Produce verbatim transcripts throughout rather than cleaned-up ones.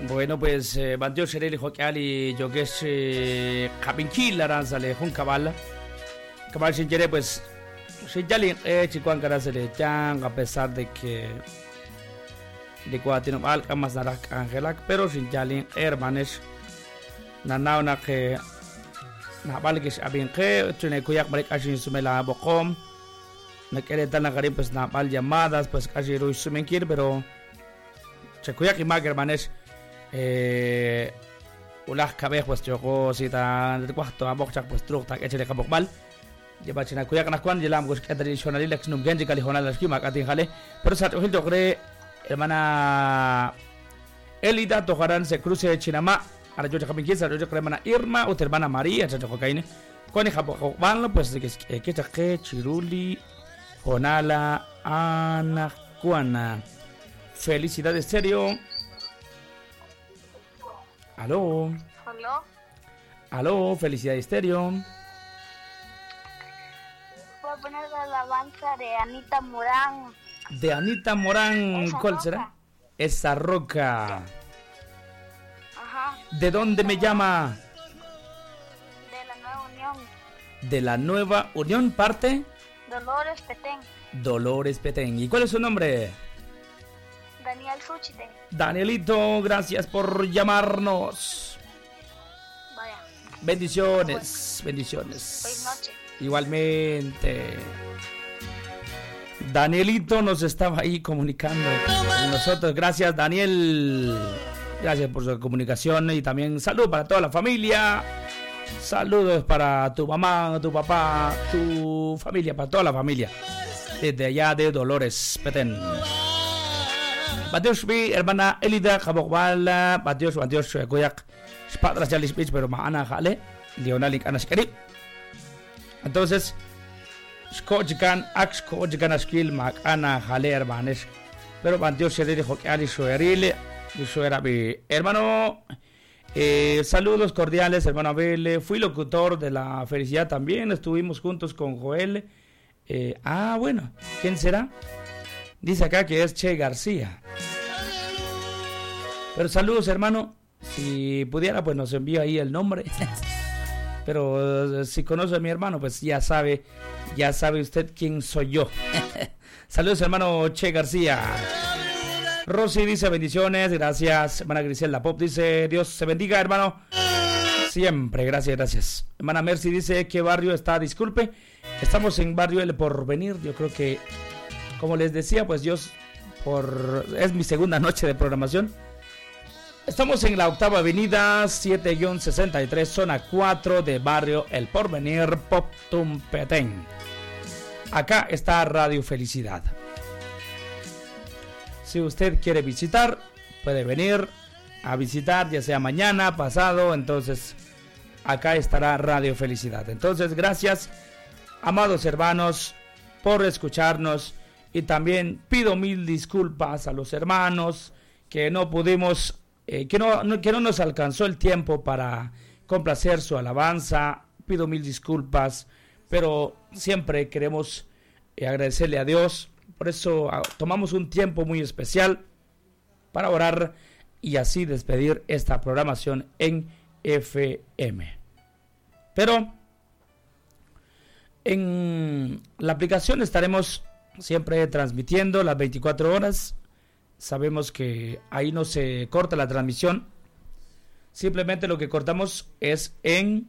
Bueno, pues eh, Bandio Shereli Hokiali Yogesh Kabinki Laranzale Hun Kabala Kabal Shinjere, pues Shinjali eh Chikuan Karasele Chang, a pesar de que de Guatino Alca más Narak Angelak, pero Shinjali hermanes Nanauna que Nabalgish Abinke, Tunekuyak Marik Ashin Sumela Bokom, Nakereta Nagarim, pues Nabal llamadas, pues Kashiru Sumenkir, pero Chekuyak y Mag hermanes. Eh, ulah kabeh pues joko sita waktu abok cak pues truk tak ecele kabok bal jeba china kuya kana kwan jelam gus tradisional lex num genji kali honal ski makati hale pero sat ohil tokre hermana Elida toharan se cruce chinama ara jo kabin kisa jo hermana Irma o hermana María cha joko kaine kwani kabok bal pues que que que chiruli honala ana kuana. Felicidades serio. Aló. Aló. Aló, Felicidad Estéreo. Voy a poner la alabanza de Anita Morán. De Anita Morán, Esa ¿cuál roca. será? Esa roca. Ajá. ¿De dónde me llama? De la Nueva Unión. De la Nueva Unión, parte Dolores Petén. Dolores Petén. ¿Y cuál es su nombre? Daniel Suchite. Danielito, gracias por llamarnos. Vaya. Bendiciones, bendiciones. Feliz noche. Igualmente. Danielito nos estaba ahí comunicando con nosotros. Gracias, Daniel. Gracias por su comunicación y también saludos para toda la familia. Saludos para tu mamá, tu papá, tu familia, para toda la familia. Desde allá de Dolores Petén. Badios bi hermana Elida Kabokbala, Badios, Badios, Koyak, Spadras Jalis Beach, pero Maana Jale, Leonalik Anaskeri. Entonces, Skojikan, Ax Skojikan Askil, Mac Ana Jale, hermanes. Pero Badios se dijo que Ali Suerile, Suerabi. Hermano, eh, saludos cordiales, hermano Abel. Fui locutor de la felicidad también, estuvimos juntos con Joel. Eh, ah, bueno, ¿quién será? Dice acá que es Che García. Pero saludos, hermano. Si pudiera, pues nos envía ahí el nombre. Pero uh, si conoce a mi hermano, pues ya sabe, ya sabe usted quién soy yo. Saludos, hermano Che García. Rosy dice bendiciones, gracias. Hermana Griselda Pop dice Dios se bendiga, hermano. Siempre, gracias, gracias. Hermana Mercy dice ¿qué barrio está? Disculpe, estamos en barrio El Porvenir. Yo creo que, como les decía, pues yo por es mi segunda noche de programación. Estamos en la octava avenida siete sesenta y tres, zona cuatro de barrio El Porvenir, Poptum Petén. Acá está Radio Felicidad. Si usted quiere visitar, puede venir a visitar, ya sea mañana, pasado, entonces acá estará Radio Felicidad. Entonces, gracias, amados hermanos, por escucharnos. Y también pido mil disculpas a los hermanos que no pudimos, eh, que, no, no, que no nos alcanzó el tiempo para complacer su alabanza. Pido mil disculpas, pero siempre queremos eh, agradecerle a Dios. Por eso ah, tomamos un tiempo muy especial para orar y así despedir esta programación en F M. Pero en la aplicación estaremos siempre transmitiendo las veinticuatro horas. Sabemos que ahí no se corta la transmisión. Simplemente lo que cortamos es en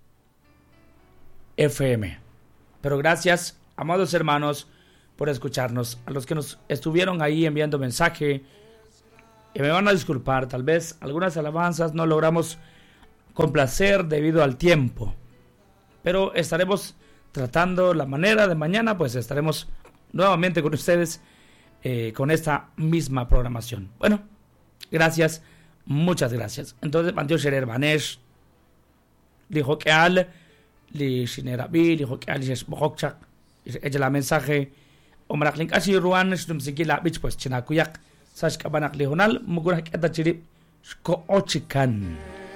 F M. Pero gracias, amados hermanos, por escucharnos. A los que nos estuvieron ahí enviando mensaje, y me van a disculpar, tal vez algunas alabanzas no logramos complacer debido al tiempo. Pero estaremos tratando la manera de mañana, pues estaremos nuevamente con ustedes eh, con esta misma programación. Bueno, gracias, muchas gracias. Entonces, Bandio Sherer Banesh dijo que al li Shinerabi, dijo que al li Shbokchak, ella la mensaje Omrak link así Ruan, Stumsikila Bich, pues Chinakuyak, Sash Kabanak Lihonal, Mugurak Etachiri, Shko Ochikan.